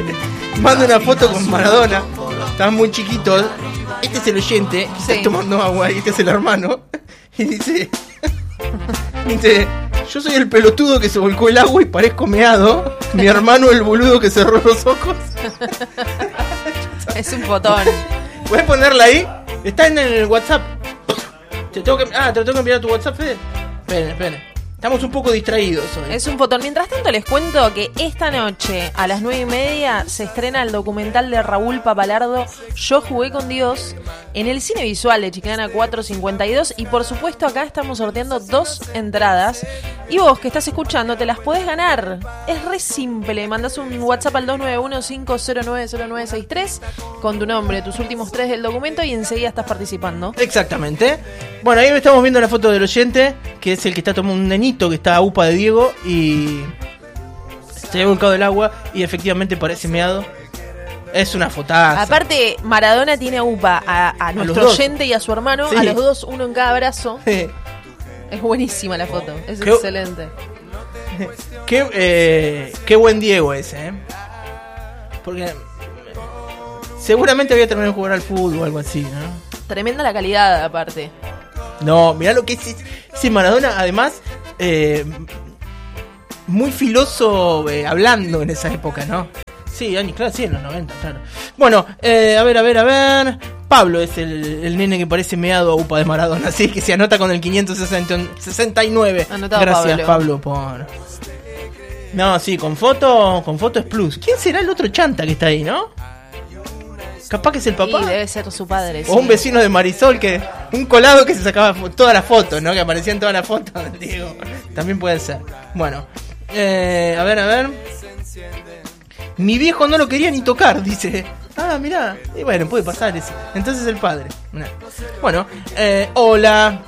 manda una foto con Maradona. Estaban muy chiquitos. Este es el oyente que está tomando agua y este es el hermano. Y dice, yo soy el pelotudo que se volcó el agua y parezco meado. Mi hermano el boludo que cerró los ojos. Es un fotón. ¿Puedes ponerla ahí? Está en el WhatsApp. Te lo tengo que enviar a tu WhatsApp, Fede. Esperen. Estamos un poco distraídos hoy. Es un fotón. Mientras tanto les cuento que esta noche a las 9:30 se estrena el documental de Raúl Papalardo, Yo jugué con Dios, en el Cine Visual de Chiclana 452. Y por supuesto acá estamos sorteando 2 entradas. Y vos que estás escuchando te las podés ganar. Es re simple. Mandás un WhatsApp al 291-509-0963 con tu nombre, tus últimos 3 del documento y enseguida estás participando. Exactamente. Bueno, ahí estamos viendo la foto del oyente, que es el que está tomando un nenito que está a upa de Diego y se ha volcado el agua y efectivamente parece meado. Es una fotaza. Aparte, Maradona tiene a upa a nuestro oyente y a su hermano, a los dos, uno en cada brazo. Es buenísima la foto, es excelente. Qué buen Diego ese, ¿eh? Porque seguramente había terminado de jugar al fútbol o algo así, ¿no? Tremenda la calidad, aparte. No, mirá lo que es ese Maradona, además, muy filoso hablando en esa época, ¿no? Sí, claro, sí, en los 90, claro. Bueno, a ver. Pablo es el nene que parece meado a upa de Maradona, así que se anota con el 569. Anotado. Gracias, Pablo, por... No, sí, con foto es plus. ¿Quién será el otro chanta que está ahí, no? Capaz que es el papá. Sí, debe ser su padre. O un vecino de Marisol, un colado que se sacaba todas las fotos, ¿no? Que aparecían todas las fotos. Digo, también puede ser. Bueno, a ver. Mi viejo no lo quería ni tocar, dice. Ah, mirá. Y bueno, puede pasar eso. Entonces el padre. Bueno, hola.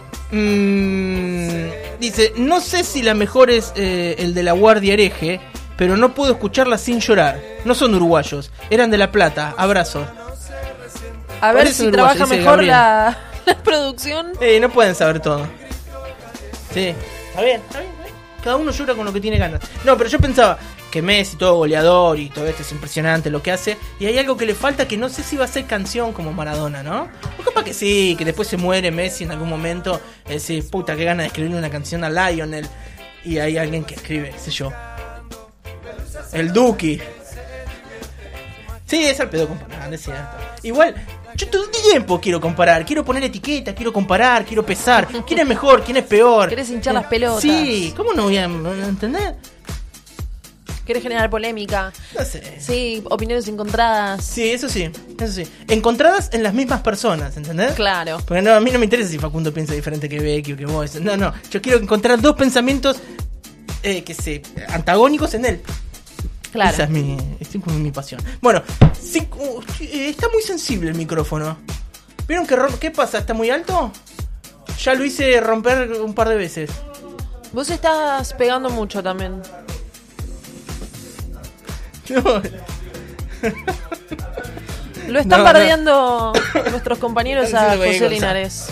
Dice, no sé si la mejor es el de la Guardia Hereje, pero no puedo escucharla sin llorar. No son uruguayos, eran de La Plata. Abrazos. A ver si trabaja mejor la producción. No pueden saber todo. Sí, está bien. Cada uno llora con lo que tiene ganas. No, pero yo pensaba que Messi, todo goleador y todo esto es impresionante lo que hace. Y hay algo que le falta que no sé si va a ser canción como Maradona, ¿no? O capaz que sí, que después se muere Messi en algún momento. Decís, puta, qué ganas de escribirle una canción a Lionel. Y hay alguien que escribe, qué sé yo. El Duki. Sí, es al pedo comparar, es cierto. Igual, yo todo el tiempo quiero comparar, quiero poner etiquetas, quiero comparar, quiero pesar. ¿Quién es mejor? ¿Quién es peor? ¿Querés hinchar las pelotas? Sí, ¿cómo no voy a entender? ¿Querés generar polémica? No sé. Sí, opiniones encontradas. Sí, eso sí. Encontradas en las mismas personas, ¿entendés? Claro. Porque no, a mí no me interesa si Facundo piensa diferente que Becky o que vos. No, yo quiero encontrar dos pensamientos antagónicos en él. Claro. Esa es mi pasión. Bueno, sí, está muy sensible el micrófono. ¿Vieron qué pasa? ¿Está muy alto? Ya lo hice romper un par de veces. Vos estás pegando mucho también. No. Lo están bardeando nuestros compañeros a José Linares.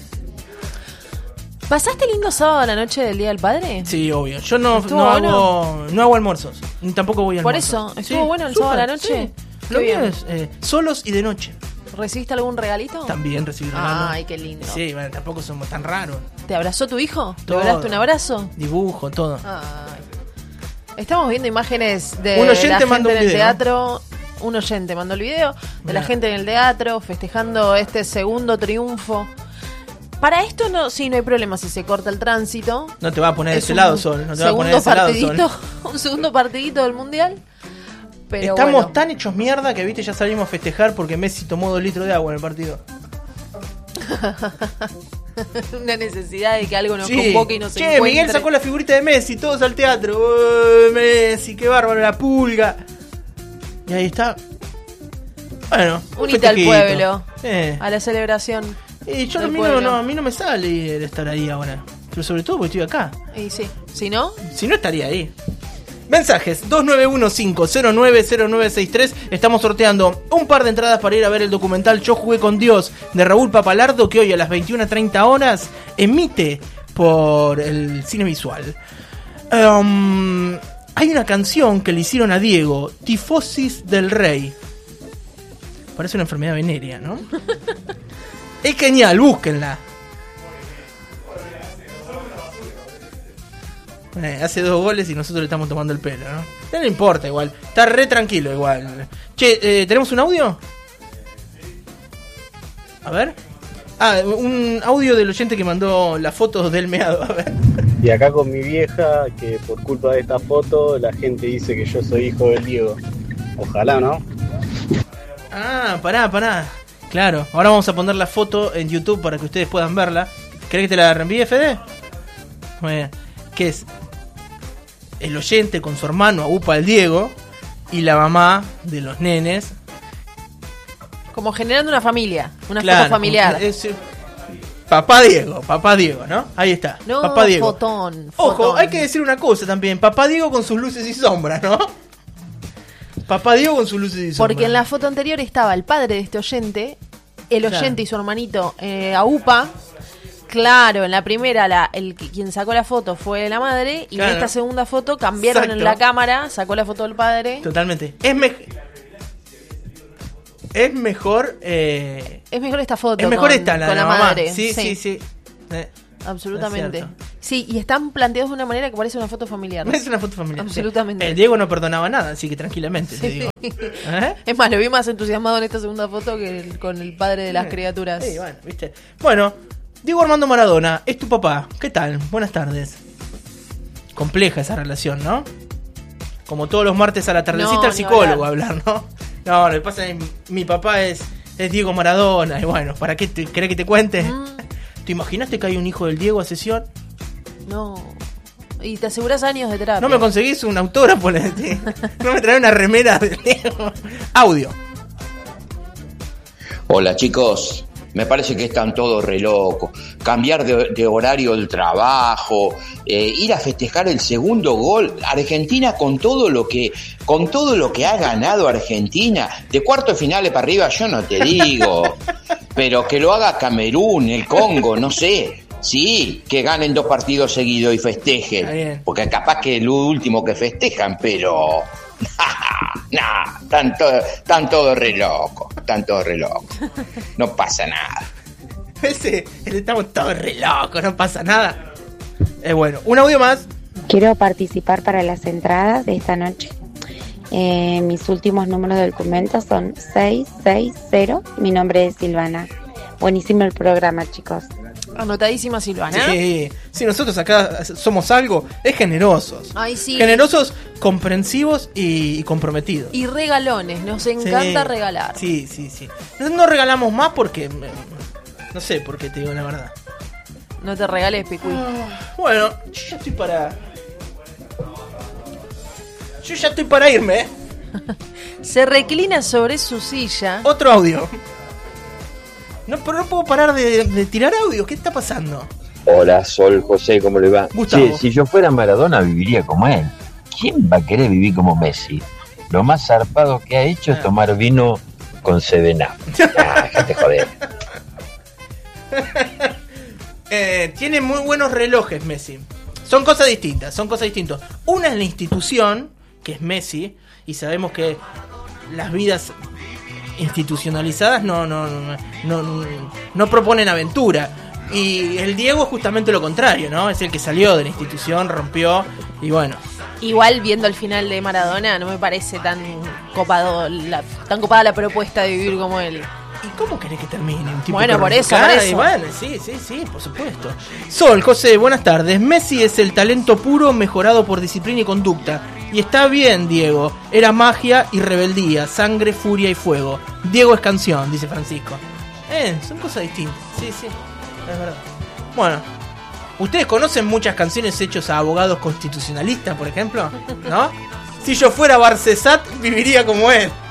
¿Pasaste lindo sábado a la noche del Día del Padre? Sí, obvio. Yo no hago almuerzos. Ni tampoco voy a almorzar. Por eso, ¿estuvo bueno el sábado a la noche? Sí. Lo bien es solos y de noche. ¿Recibiste algún regalito? También recibí regalos. Ay, qué lindo. Sí, bueno, tampoco somos tan raros. ¿Te abrazó tu hijo? Todo. ¿Te lograste un abrazo? Dibujo, todo. Ay. Estamos viendo imágenes de un oyente la gente mandó en un el video. Teatro. Un oyente mandó el video de la gente en el teatro festejando este segundo triunfo. Para esto no hay problema si se corta el tránsito. No te va a poner de ese lado, Sol. No te va a poner de ese lado, Sol. Un segundo partidito del Mundial. Pero estamos tan hechos mierda que ya salimos a festejar porque Messi tomó 2 litros de agua en el partido. Una necesidad de que algo nos convoque y nos encuentre. Miguel sacó la figurita de Messi, todos al teatro. Messi, qué bárbaro, la pulga. Y ahí está. Bueno, unite al pueblo, a la celebración. Y yo a mí no me sale el estar ahí ahora. Pero sobre todo porque estoy acá. Y sí, si no estaría ahí. Mensajes 2915-090963. Estamos sorteando un par de entradas para ir a ver el documental Yo jugué con Dios de Raúl Papalardo, que hoy a las 21:30 horas emite por el Cine Visual. Hay una canción que le hicieron a Diego, Tifosis del Rey. Parece una enfermedad venérea, ¿no? Es genial, búsquenla. Hace 2 goles y nosotros le estamos tomando el pelo, ¿no? No importa igual, está re tranquilo igual. Che, ¿tenemos un audio? A ver. Un audio del oyente que mandó las fotos del meado, a ver. Y acá con mi vieja, que por culpa de esta foto la gente dice que yo soy hijo del Diego. Ojalá, ¿no? Pará. Claro, ahora vamos a poner la foto en YouTube para que ustedes puedan verla. ¿Querés que te la reenvíe, Fede? Bueno, ¿qué es? El oyente con su hermano Aupa el Diego y la mamá de los nenes. Como generando una familia, una foto familiar. Papá Diego, ¿no? Ahí está. No, Papá Diego. Fotón. Ojo, hay que decir una cosa también. Papá Diego con sus luces y sombras, ¿no? Papá Diego con sus luces y sombras. Porque en la foto anterior estaba el padre de este oyente, el oyente y su hermanito Aupa. Claro, en la primera quien sacó la foto fue la madre. Y en esta segunda foto cambiaron en la cámara, sacó la foto del padre. Totalmente. Es mejor esta foto. Es mejor esta, con la madre. Sí. Absolutamente. Sí, y están planteados de una manera que parece una foto familiar. Es una foto familiar. Absolutamente. Sí. El Diego no perdonaba nada, así que tranquilamente te digo. Es más, lo vi más entusiasmado en esta segunda foto que con el padre de las criaturas. Sí, bueno, viste. Bueno, Diego Armando Maradona, es tu papá. ¿Qué tal? Buenas tardes. Compleja esa relación, ¿no? Como todos los martes a la tardecita el psicólogo a hablar, ¿no? No, lo que pasa es que mi papá es Diego Maradona. Y bueno, ¿para qué querés que te cuente? ¿Te imaginaste que hay un hijo del Diego a sesión? No. Y te aseguras años de terapia. ¿No me conseguís un autógrafo? ¿No me traes una remera del Diego? Audio. Hola chicos, me parece que están todos re locos. Cambiar de horario el trabajo, ir a festejar el segundo gol. Argentina con todo lo que ha ganado Argentina, de cuartos de finales para arriba yo no te digo, pero que lo haga Camerún, el Congo, no sé. Sí, que ganen 2 partidos seguidos y festejen, porque capaz que es lo último que festejan, pero están todos re locos, no pasa nada. Estamos todos re locos, no pasa nada. Bueno, un audio más. Quiero participar para las entradas de esta noche. Mis últimos números del documento son 660. Mi nombre es Silvana. Buenísimo el programa, chicos. Anotadísima Silvana. Sí, nosotros acá somos algo, es generosos. Ay, sí. Generosos, comprensivos y comprometidos. Y regalones, nos encanta regalar. Sí. No regalamos más porque... No sé por qué, te digo la verdad. No te regales, Picuí. Bueno, yo ya estoy para irme. Se reclina sobre su silla. Otro audio. Pero no puedo parar de tirar audios. ¿Qué está pasando? Hola, Sol José, ¿cómo le va? Gustavo. Che, si yo fuera Maradona viviría como él. ¿Quién va a querer vivir como Messi? Lo más zarpado que ha hecho es tomar vino con Sedena. Déjate joder. Tiene muy buenos relojes Messi. Son cosas distintas. Una es la institución, que es Messi, y sabemos que las vidas institucionalizadas no proponen aventura. Y el Diego es justamente lo contrario, ¿no? Es el que salió de la institución, rompió y bueno. Igual viendo el final de Maradona no me parece tan copada la propuesta de vivir como él. ¿Y cómo querés que termine? Un tipo bueno, por eso. Bueno, sí, por supuesto. Sol, José, buenas tardes. Messi es el talento puro mejorado por disciplina y conducta. Y está bien, Diego. Era magia y rebeldía, sangre, furia y fuego. Diego es canción, dice Francisco. Son cosas distintas. Sí, es verdad. Bueno, ¿ustedes conocen muchas canciones hechas a abogados constitucionalistas, por ejemplo? ¿No? Si yo fuera Barcesat, viviría como él.